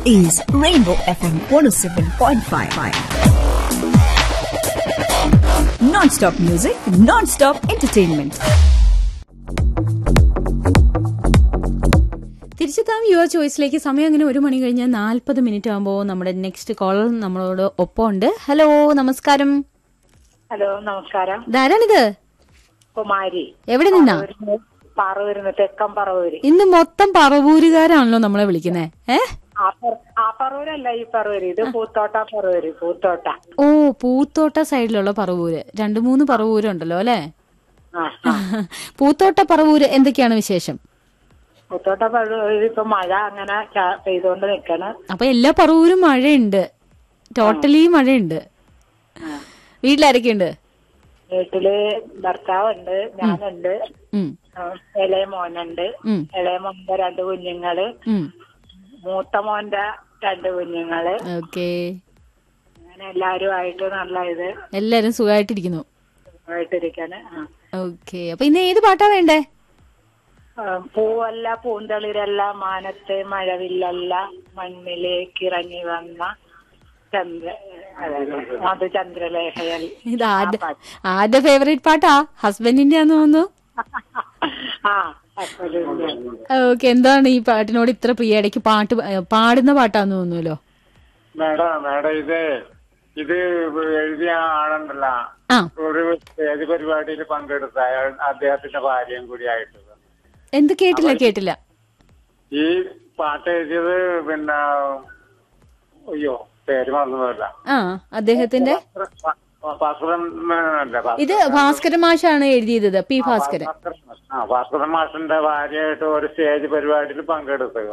is Rainbow FM 107.5. Non-stop music, non-stop entertainment. തിരിച്ചെത്താം your ചോയ്സിലേക്ക്. സമയം അങ്ങനെ 1 മണി കഴിഞ്ഞ് 40 മിനിറ്റ് ആകുമ്പോൾ നമ്മുടെ നെക്സ്റ്റ് കോളർ നമ്മളോട് ഒപ്പം ഉണ്ട്. ഹലോ, നമസ്കാരം. ഹലോ, നമസ്കാരം. ഇതാരാണിത്? കുമാരി. എവിടെ നിന്നാ? പറവൂരിന്ന്, തെക്കം പറവൂര്. ഇന്ന് മൊത്തം പറവൂരുകാരാണല്ലോ നമ്മളെ വിളിക്കുന്നേ. ആ പറവൂരല്ല, ഈ പറവൂര്. ഇത് പൂത്തോട്ട പറവൂര്. പൂത്തോട്ട. ഓ, പൂത്തോട്ട സൈഡിലുള്ള പറവൂര്. 2-3 പറവൂരുണ്ടല്ലോ അല്ലെ? പൂത്തോട്ട പറവൂര് എന്തൊക്കെയാണ് വിശേഷം? പൂത്തോട്ട പറവൂര് ഇപ്പൊ മഴ അങ്ങനെ പെയ്തോണ്ട് നിക്കാണ്. അപ്പൊ എല്ലാ പറവൂരും മഴയുണ്ട്, ടോട്ടലി മഴയുണ്ട്. വീട്ടിലാരൊക്കെയുണ്ട്? വീട്ടില് ഭർത്താവുണ്ട്, ഞാനുണ്ട്, ഇളയ മോനുണ്ട്. ഇളയ മോന്റെ 2 കുഞ്ഞുങ്ങള്, മൂത്ത മോന്റെ 2 കുഞ്ഞുങ്ങള്. ഓക്കെ, അങ്ങനെ എല്ലാരും ആയിട്ട് നല്ല ഇത്. എല്ലാരും സുഖമായിട്ടിരിക്കുന്നു. സുഖമായിട്ടിരിക്കാണ്. ഓക്കെ, അപ്പൊ ഇന്ന് ഏത് പാട്ടാ വേണ്ടേ? പൂവല്ല പൂന്തളിരല്ല മാനത്തെ മഴവില്ലല്ല മണ്ണിലേക്ക് ഇറങ്ങി വന്ന ചന്ദ്രലേഖയൽ. ഇത് ആരുടെ ഫേവറേറ്റ് പാട്ടാ? ഹസ്ബൻഡിന്റെ ആന്ന് തോന്നുന്നു. ഓക്കെ, എന്താണ് ഈ പാട്ടിനോട് ഇത്ര പ്രിയ? ഇടയ്ക്ക് പാടുന്ന പാട്ടാന്ന് തോന്നുന്നല്ലോ. മേഡം ഇത് എഴുതിയ ആളുണ്ടല്ലോ, ഒരു സ്റ്റേജ് പരിപാടിയിൽ പങ്കെടുത്ത അദ്ദേഹത്തിന്റെ ഭാര്യയും കൂടി ആയിട്ട്. എന്ത്? കേട്ടില്ല. ഈ പാട്ട് എഴുതിയത് പിന്നെ അയ്യോ പേര് മറന്നുപോയല്ല. അദ്ദേഹത്തിന്റെ ഇത് ഭാസ്കരൻ മാഷാണ് എഴുതിയത്. പി ഭാസ്കരൻ. ഭാസ്കരൻ മാഷിന്റെ ഭാര്യയായിട്ട് ഒരു സ്റ്റേജ് പരിപാടിയിൽ പങ്കെടുത്തത്.